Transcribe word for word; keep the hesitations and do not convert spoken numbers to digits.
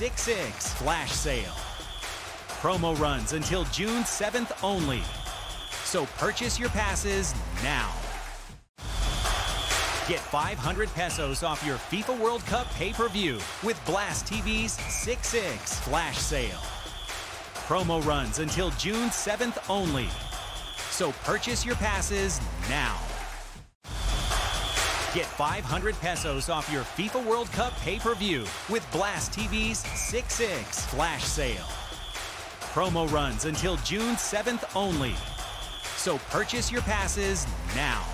six six flash sale. Promo runs until June seventh only. So purchase your passes now. Get five hundred pesos off your FIFA World Cup pay-per-view with Blast T V's six six flash sale. Promo runs until June seventh only. So purchase your passes now. Get five hundred pesos off your FIFA World Cup pay-per-view with Blast T V's six six flash sale. Promo runs until June seventh only. So purchase your passes now.